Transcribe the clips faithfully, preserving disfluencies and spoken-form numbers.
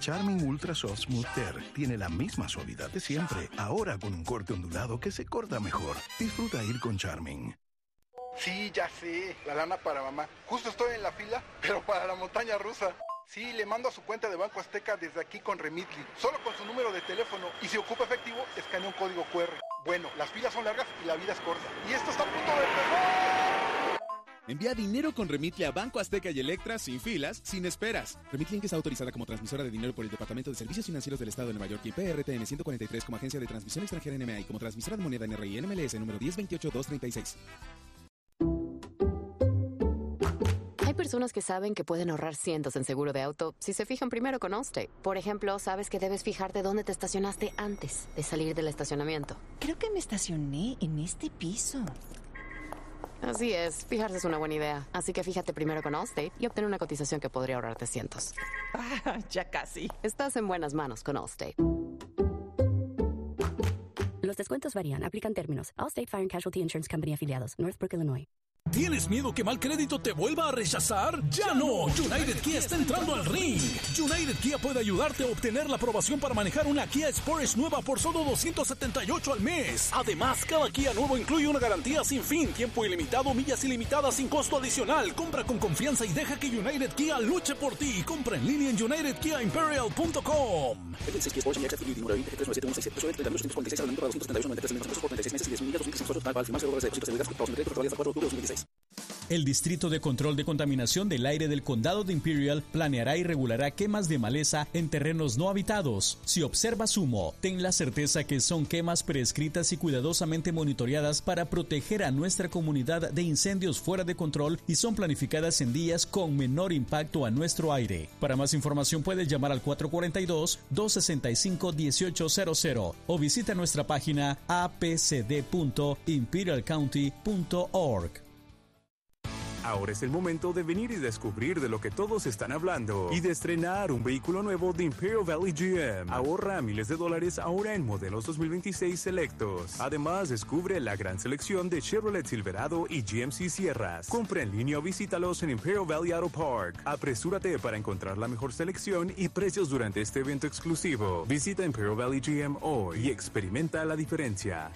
Charmin Ultra Soft Smooth Tear tiene la misma suavidad de siempre, ahora con un corte ondulado que se corta mejor. Disfruta ir con Charmin. Sí, ya sé, la lana para mamá. Justo estoy en la fila, pero para la montaña rusa. Sí, le mando a su cuenta de Banco Azteca desde aquí con Remitly, solo con su número de teléfono. Y si ocupa efectivo, escanea un código cu erre. Bueno, las filas son largas y la vida es corta. Y esto está a punto de empezar. Envía dinero con Remitly a Banco Azteca y Electra sin filas, sin esperas. Remitly Inc está autorizada como transmisora de dinero por el Departamento de Servicios Financieros del Estado de Nueva York y P R T N ciento cuarenta y tres como agencia de transmisión extranjera N M A y como transmisora de moneda N R I N M L S número diez veintiocho dos treinta y seis. Hay personas que saben que pueden ahorrar cientos en seguro de auto si se fijan primero con Allstate. Por ejemplo, sabes que debes fijarte dónde te estacionaste antes de salir del estacionamiento. Creo que me estacioné en este piso. Así es, fijarse es una buena idea. Así que fíjate primero con Allstate y obtén una cotización que podría ahorrarte cientos. Ah, ya casi. Estás en buenas manos con Allstate. Los descuentos varían. Aplican términos. Allstate Fire and Casualty Insurance Company afiliados. Northbrook, Illinois. ¿Tienes miedo que mal crédito te vuelva a rechazar? ¡Ya no! United Kia está entrando al ring. United Kia puede ayudarte a obtener la aprobación para manejar una Kia Sportage nueva por solo doscientos setenta y ocho al mes. Además, cada Kia nuevo incluye una garantía sin fin, tiempo ilimitado, millas ilimitadas sin costo adicional. Compra con confianza y deja que United Kia luche por ti. Compra en línea en united kia imperial punto com. El Distrito de Control de Contaminación del Aire del Condado de Imperial planeará y regulará quemas de maleza en terrenos no habitados. Si observas humo, ten la certeza que son quemas prescritas y cuidadosamente monitoreadas para proteger a nuestra comunidad de incendios fuera de control y son planificadas en días con menor impacto a nuestro aire. Para más información puedes llamar al cuatro cuatro dos, dos seis cinco, uno ocho cero cero o visita nuestra página a p c d punto imperial county punto org. Ahora es el momento de venir y descubrir de lo que todos están hablando y de estrenar un vehículo nuevo de Imperial Valley G M. Ahorra miles de dólares ahora en modelos dos mil veintiséis selectos. Además, descubre la gran selección de Chevrolet Silverado y G M C Sierras. Compra en línea o visítalos en Imperial Valley Auto Park. Apresúrate para encontrar la mejor selección y precios durante este evento exclusivo. Visita Imperial Valley G M hoy y experimenta la diferencia.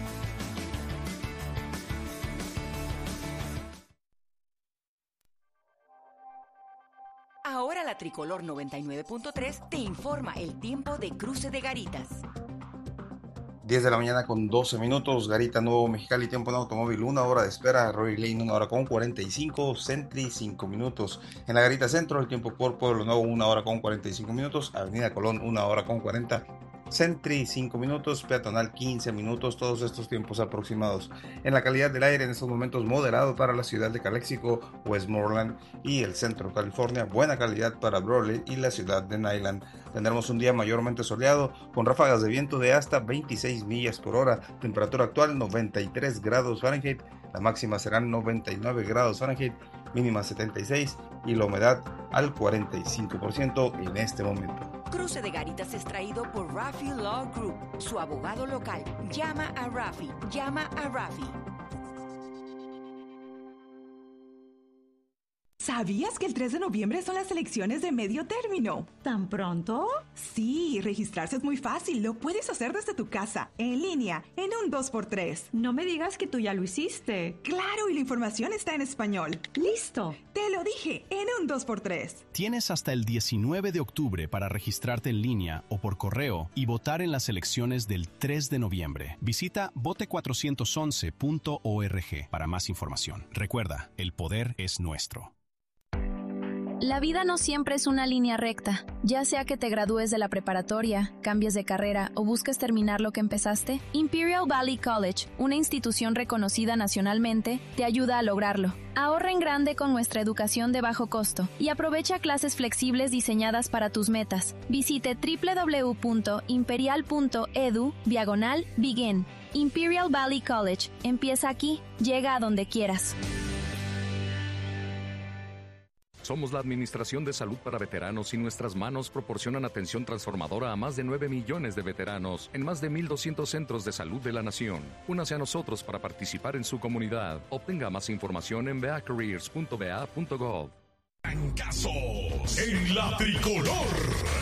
Ahora la Tricolor noventa y nueve punto tres te informa el tiempo de Cruce de Garitas. diez de la mañana con doce minutos, Garita Nuevo Mexicali, tiempo en automóvil, una hora de espera, Roy Lane, una hora con cuarenta y cinco, Sentry, cinco minutos. En la Garita Centro, el tiempo por Pueblo Nuevo, una hora con cuarenta y cinco minutos, Avenida Colón, una hora con cuarenta, Sentry, cinco minutos, Peatonal, quince minutos, todos estos tiempos aproximados. En la calidad del aire, en estos momentos moderado para la ciudad de Calexico, Westmoreland y el centro de California, buena calidad para Brawley y la ciudad de Nyland. Tendremos un día mayormente soleado, con ráfagas de viento de hasta veintiséis millas por hora, temperatura actual noventa y tres grados Fahrenheit, la máxima será noventa y nueve grados Fahrenheit, mínima setenta y seis y la humedad al cuarenta y cinco por ciento en este momento. Cruce de Garitas es traído por Rafi Law Group, su abogado local. Llama a Rafi, llama a Rafi. ¿Sabías que el tres de noviembre son las elecciones de medio término? ¿Tan pronto? Sí, registrarse es muy fácil. Lo puedes hacer desde tu casa, en línea, en un dos por tres. No me digas que tú ya lo hiciste. Claro, y la información está en español. ¡Listo! Te lo dije, en un dos por tres. Tienes hasta el diecinueve de octubre para registrarte en línea o por correo y votar en las elecciones del tres de noviembre. Visita vote cuatrocientos once punto org para más información. Recuerda, el poder es nuestro. La vida no siempre es una línea recta. Ya sea que te gradúes de la preparatoria, cambies de carrera o busques terminar lo que empezaste, Imperial Valley College, una institución reconocida nacionalmente, te ayuda a lograrlo. Ahorra en grande con nuestra educación de bajo costo y aprovecha clases flexibles diseñadas para tus metas. Visite doble u doble u doble u punto imperial punto edu diagonal begin. Imperial Valley College. Empieza aquí, llega a donde quieras. Somos la Administración de Salud para Veteranos y nuestras manos proporcionan atención transformadora a más de nueve millones de veteranos en más de mil doscientos centros de salud de la nación. Únase a nosotros para participar en su comunidad. Obtenga más información en v a careers punto v a punto gov. Casos en la Tricolor.